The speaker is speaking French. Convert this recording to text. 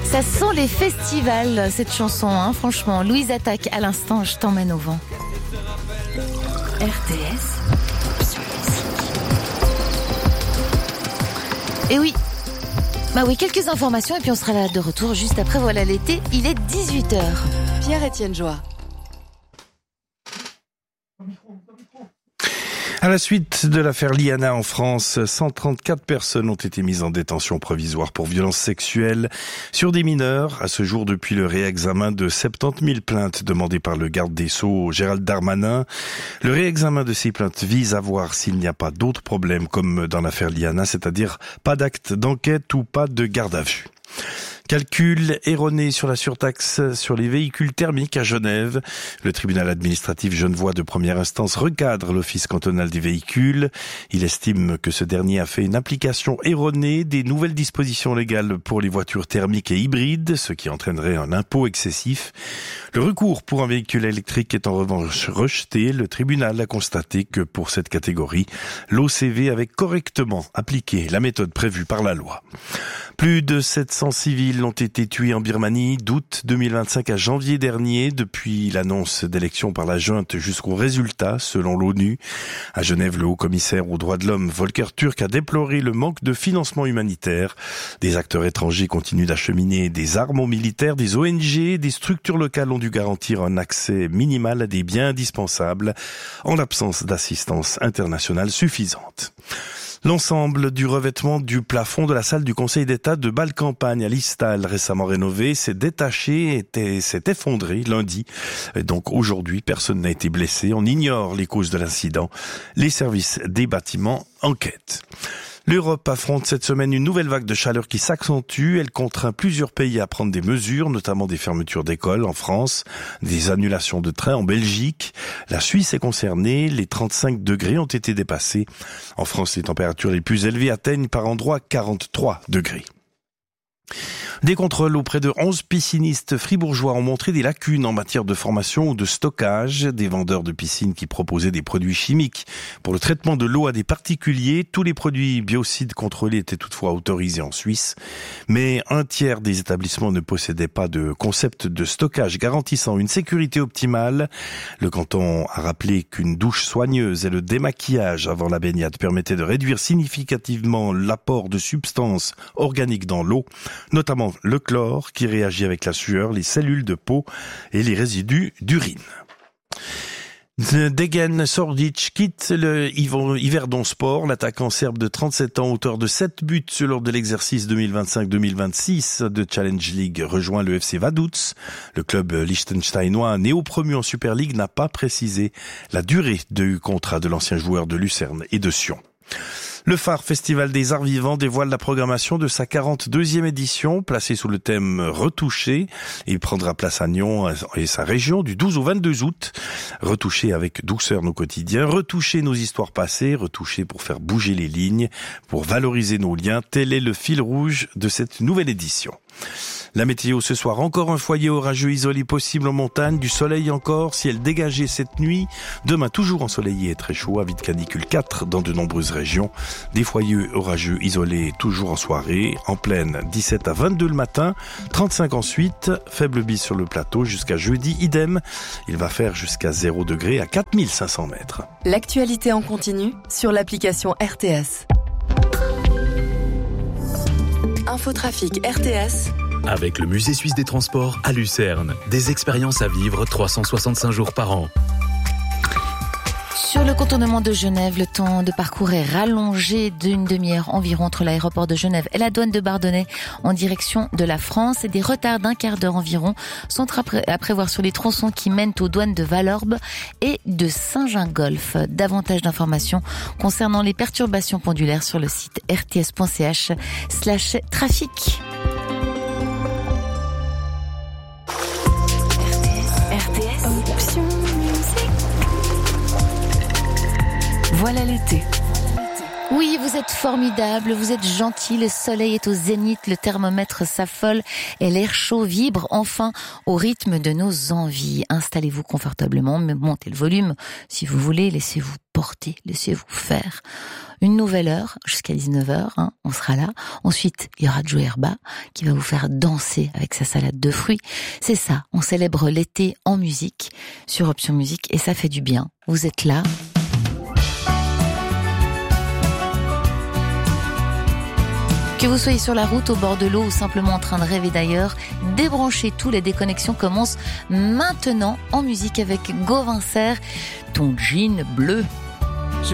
Ça sent les festivals, cette chanson, hein, franchement. Louise Attaque, à l'instant, je t'emmène au vent. RTS. Et oui. Bah oui, quelques informations et puis on sera là de retour juste après. Voilà l'été, il est 18h. Pierre-Étienne Joie. À la suite de l'affaire Liana en France, 134 personnes ont été mises en détention provisoire pour violences sexuelles sur des mineurs. À ce jour, depuis le réexamen de 70 000 plaintes demandées par le garde des Sceaux, Gérald Darmanin, le réexamen de ces plaintes vise à voir s'il n'y a pas d'autres problèmes comme dans l'affaire Liana, c'est-à-dire pas d'acte d'enquête ou pas de garde à vue. Calcul erroné sur la surtaxe sur les véhicules thermiques à Genève. Le tribunal administratif genevois de première instance recadre l'office cantonal des véhicules. Il estime que ce dernier a fait une application erronée des nouvelles dispositions légales pour les voitures thermiques et hybrides, ce qui entraînerait un impôt excessif. Le recours pour un véhicule électrique est en revanche rejeté. Le tribunal a constaté que pour cette catégorie, l'OCV avait correctement appliqué la méthode prévue par la loi. Plus de 700 civils ont été tués en Birmanie d'août 2025 à janvier dernier, depuis l'annonce d'élections par la junte jusqu'au résultat, selon l'ONU. À Genève, le haut-commissaire aux droits de l'homme, Volker Turk, a déploré le manque de financement humanitaire. Des acteurs étrangers continuent d'acheminer des armes aux militaires, des ONG, des structures locales ont dû garantir un accès minimal à des biens indispensables, en l'absence d'assistance internationale suffisante. L'ensemble du revêtement du plafond de la salle du Conseil d'État de Bâle-Campagne à Listal, récemment rénové, s'est détaché et s'est effondré lundi. Et donc aujourd'hui, personne n'a été blessé. On ignore les causes de l'incident. Les services des bâtiments enquêtent. L'Europe affronte cette semaine une nouvelle vague de chaleur qui s'accentue. Elle contraint plusieurs pays à prendre des mesures, notamment des fermetures d'écoles en France, des annulations de trains en Belgique. La Suisse est concernée. Les 35 degrés ont été dépassés. En France, les températures les plus élevées atteignent par endroits 43 degrés. Des contrôles auprès de 11 piscinistes fribourgeois ont montré des lacunes en matière de formation ou de stockage. Des vendeurs de piscines qui proposaient des produits chimiques pour le traitement de l'eau à des particuliers. Tous les produits biocides contrôlés étaient toutefois autorisés en Suisse. Mais un tiers des établissements ne possédaient pas de concept de stockage garantissant une sécurité optimale. Le canton a rappelé qu'une douche soigneuse et le démaquillage avant la baignade permettaient de réduire significativement l'apport de substances organiques dans l'eau, notamment le chlore qui réagit avec la sueur, les cellules de peau et les résidus d'urine. Degen Sordic quitte le Yverdon Sport. L'attaquant serbe de 37 ans, auteur de 7 buts lors de l'exercice 2025-2026 de Challenge League, rejoint le FC Vaduz. Le club liechtensteinois, néo-promu en Super League, n'a pas précisé la durée du contrat de l'ancien joueur de Lucerne et de Sion. Le Phare Festival des Arts Vivants dévoile la programmation de sa 42e édition, placée sous le thème Retouché. Il prendra place à Nyon et sa région du 12 au 22 août. Retoucher avec douceur nos quotidiens, retoucher nos histoires passées, retoucher pour faire bouger les lignes, pour valoriser nos liens. Tel est le fil rouge de cette nouvelle édition. La météo ce soir, encore un foyer orageux isolé possible en montagne, du soleil encore, ciel dégagé cette nuit. Demain toujours ensoleillé et très chaud, avis de canicule 4 dans de nombreuses régions. Des foyers orageux isolés toujours en soirée, en pleine 17 à 22 le matin, 35 ensuite, faible bise sur le plateau jusqu'à jeudi, idem. Il va faire jusqu'à 0 degré à 4500 mètres. L'actualité en continu sur l'application RTS. Infotrafic RTS. Avec le Musée suisse des transports à Lucerne, des expériences à vivre 365 jours par an. Sur le contournement de Genève, le temps de parcours est rallongé d'une demi-heure environ entre l'aéroport de Genève et la douane de Bardonnay en direction de la France. Et des retards d'un quart d'heure environ sont à prévoir sur les tronçons qui mènent aux douanes de Valorbe et de Saint-Gingolph. Davantage d'informations concernant les perturbations pendulaires sur le site rts.ch/trafic. Voilà l'été. Oui, vous êtes formidable, vous êtes gentil, le soleil est au zénith, le thermomètre s'affole et l'air chaud vibre enfin au rythme de nos envies. Installez-vous confortablement, montez le volume si vous voulez, laissez-vous porter, laissez-vous faire. Une nouvelle heure, jusqu'à 19h, on sera là. Ensuite, il y aura Joe Herba qui va vous faire danser avec sa salade de fruits. C'est ça, on célèbre l'été en musique sur Option Musique et ça fait du bien. Vous êtes là. Que vous soyez sur la route, au bord de l'eau ou simplement en train de rêver d'ailleurs, débranchez tout, les déconnexions commencent maintenant en musique avec Gauvin Serre, ton jean bleu.